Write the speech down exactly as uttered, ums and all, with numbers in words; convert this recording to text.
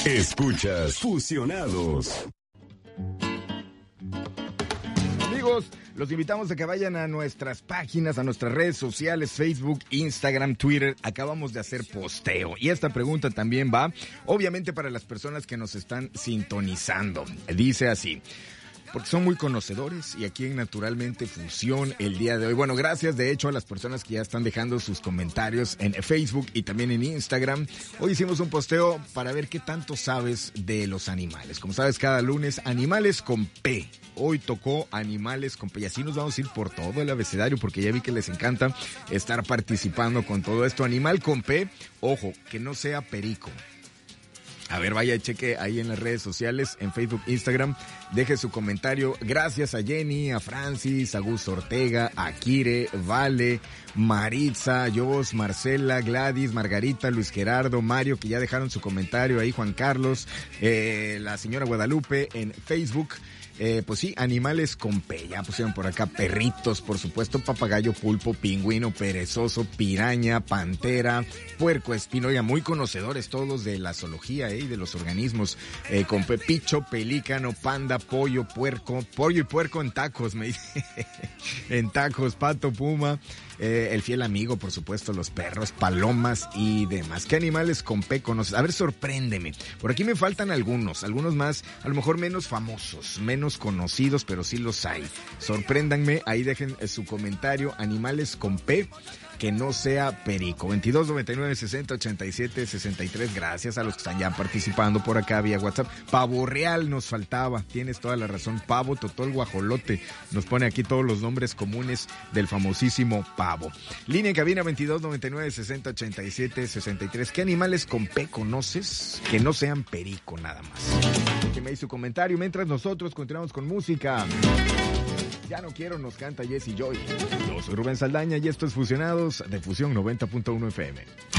Escuchas Fusionados. Amigos, los invitamos a que vayan a nuestras páginas, a nuestras redes sociales, Facebook, Instagram, Twitter. Acabamos de hacer posteo. Y esta pregunta también va, obviamente, para las personas que nos están sintonizando. Dice así: porque son muy conocedores y aquí en Naturalmente Fusión el día de hoy. Bueno, gracias de hecho a las personas que ya están dejando sus comentarios en Facebook y también en Instagram. Hoy hicimos un posteo para ver qué tanto sabes de los animales. Como sabes, cada lunes, animales con P. Hoy tocó animales con P. Y así nos vamos a ir por todo el abecedario porque ya vi que les encanta estar participando con todo esto. Animal con P, ojo, que no sea perico. A ver, vaya, cheque ahí en las redes sociales, en Facebook, Instagram, deje su comentario. Gracias a Jenny, a Francis, a Gus Ortega, a Kire, Vale, Maritza, Jos, Marcela, Gladys, Margarita, Luis Gerardo, Mario, que ya dejaron su comentario ahí, Juan Carlos, eh, la señora Guadalupe en Facebook. Eh, pues sí, animales con P, ya pusieron por acá perritos, por supuesto, papagayo, pulpo, pingüino, perezoso, piraña, pantera, puerco espino, ya muy conocedores todos de la zoología eh, y de los organismos, eh, con P, picho, pelícano, panda, pollo, puerco, pollo y puerco en tacos, me dice, en tacos, pato, puma, eh, el fiel amigo, por supuesto, los perros, palomas y demás. ¿Qué animales con P conoces? A ver, sorpréndeme. Por aquí me faltan algunos, algunos más, a lo mejor menos famosos, menos conocidos, pero sí los hay. Sorpréndanme, ahí dejen su comentario, animales con P, que no sea perico. veintidós noventa y nueve sesenta ochenta y siete sesenta y tres. Gracias a los que están ya participando por acá vía WhatsApp. Pavo real nos faltaba, tienes toda la razón. Pavo, totol, guajolote. Nos pone aquí todos los nombres comunes del famosísimo pavo. Línea en cabina veintidós noventa y nueve sesenta ochenta y siete sesenta y tres. ¿Qué animales con P conoces que no sean perico nada más? Déjeme ahí su comentario mientras nosotros continuamos con música. Ya no quiero, nos canta Jesse Joy. Yo soy Rubén Saldaña y esto es Fusionados de Fusión noventa punto uno F M.